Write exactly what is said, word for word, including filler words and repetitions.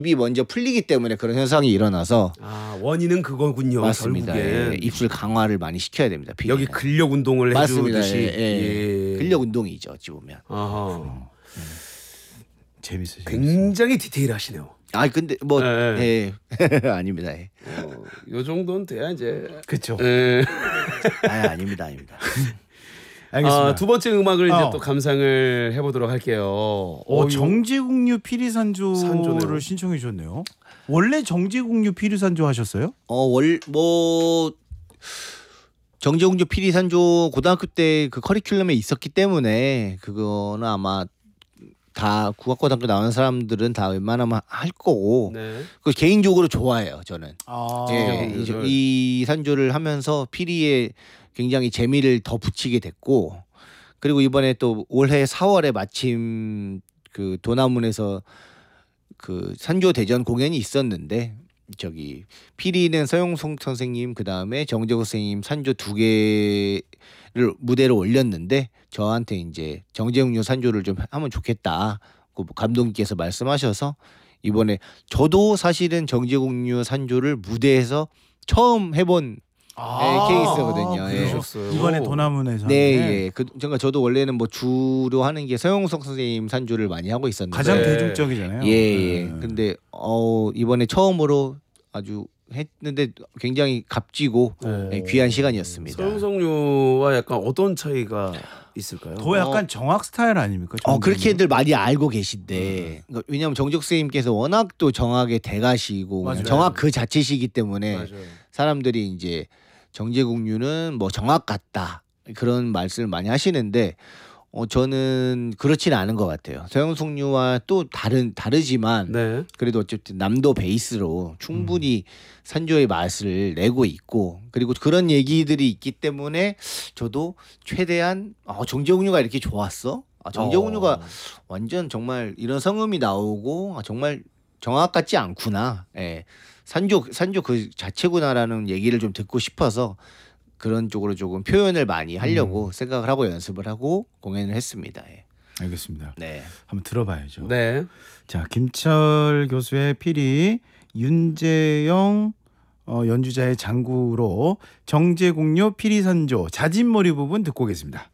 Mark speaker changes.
Speaker 1: 입이 먼저 풀리기 때문에 그런 현상이 일어나서
Speaker 2: 아 원인은 그거군요.
Speaker 1: 맞습니다.
Speaker 2: 결국엔.
Speaker 1: 예, 입술 강화를 많이 시켜야 됩니다. 피리는.
Speaker 2: 여기 근력 운동을
Speaker 1: 맞습니다.
Speaker 2: 해주듯이
Speaker 1: 예, 예.
Speaker 2: 예.
Speaker 1: 근력 운동이죠. 어찌 보면.
Speaker 2: 아하.
Speaker 3: 재밌어요.
Speaker 2: 굉장히 디테일하시네요.
Speaker 1: 아 근데 뭐
Speaker 2: 예.
Speaker 1: 예. 아닙니다. 예.
Speaker 2: 어, 요 정도는 돼야 이제.
Speaker 3: 그렇죠.
Speaker 2: 예.
Speaker 1: 아 아닙니다. 아닙니다.
Speaker 3: 알겠습니다.
Speaker 2: 아, 두 번째 음악을 이제
Speaker 3: 어.
Speaker 2: 또 감상을 해보도록 할게요.
Speaker 3: 어,
Speaker 2: 어,
Speaker 3: 정제국류 피리산조를
Speaker 2: 산조네요.
Speaker 3: 신청해 주셨네요. 원래 정제국류 피리산조 하셨어요?
Speaker 1: 어월 뭐 정제공조 피리산조 고등학교 때 그 커리큘럼에 있었기 때문에 그거는 아마 다 국악고등학교 나온 사람들은 다 웬만하면 할 거고
Speaker 2: 네.
Speaker 1: 그 개인적으로 좋아해요 저는.
Speaker 3: 아,
Speaker 1: 예, 이, 이 산조를 하면서 피리에 굉장히 재미를 더 붙이게 됐고 그리고 이번에 또 올해 사월에 마침 그 도남문에서 그 산조 대전 공연이 있었는데 저기 피리는 서영송 선생님 그 다음에 정재국 선생님 산조 두 개를 무대로 올렸는데 저한테 이제 정재국류 산조를 좀 하면 좋겠다 그 감독님께서 말씀하셔서 이번에 저도 사실은 정재국류 산조를 무대에서 처음 해본
Speaker 3: 아,
Speaker 1: 케이스거든요. 예.
Speaker 2: 그러셨어요.
Speaker 3: 이번에 도남문에서
Speaker 1: 네,
Speaker 3: 하네.
Speaker 1: 예. 그 제가 저도 원래는 뭐 주로 하는 게 서영석 선생님 산조를 많이 하고 있었는데
Speaker 3: 가장
Speaker 2: 네.
Speaker 3: 대중적이잖아요.
Speaker 1: 예, 예.
Speaker 3: 네.
Speaker 1: 근데 어 이번에 처음으로 아주 했는데 굉장히 값지고
Speaker 2: 네.
Speaker 1: 예, 귀한 시간이었습니다.
Speaker 2: 서영석류와 약간 어떤 차이가 있을까요?
Speaker 3: 더 약간 정악 스타일 아닙니까?
Speaker 1: 어
Speaker 3: 정제국류?
Speaker 1: 그렇게들 많이 알고 계신데 그러니까 왜냐하면 정적 선생님께서 워낙 또 정악의 대가시고 그냥
Speaker 3: 맞아요.
Speaker 1: 정악 그 자체시기 때문에
Speaker 2: 맞아요.
Speaker 1: 사람들이 이제 정제국류는 뭐 정악 같다 그런 말씀을 많이 하시는데 어 저는 그렇지는 않은 것 같아요. 서영석류와 또 다른 다르지만
Speaker 2: 네.
Speaker 1: 그래도 어쨌든 남도 베이스로 충분히 산조의 맛을 내고 있고 그리고 그런 얘기들이 있기 때문에 저도 최대한 어, 정제국류가 이렇게 좋았어? 아, 정제국류가
Speaker 2: 어.
Speaker 1: 완전 정말 이런 성음이 나오고 아, 정말 정악 같지 않구나. 예. 산조 산조 그 자체구나라는 얘기를 좀 듣고 싶어서 그런 쪽으로 조금 표현을 많이 하려고
Speaker 3: 음.
Speaker 1: 생각을 하고 연습을 하고 공연을 했습니다. 예.
Speaker 3: 알겠습니다.
Speaker 1: 네.
Speaker 3: 한번 들어봐야죠.
Speaker 2: 네.
Speaker 3: 자, 김철 교수의 피리, 윤재영 어, 연주자의 장구로 정제국류 피리산조 자진몰이 부분 듣고 오겠습니다.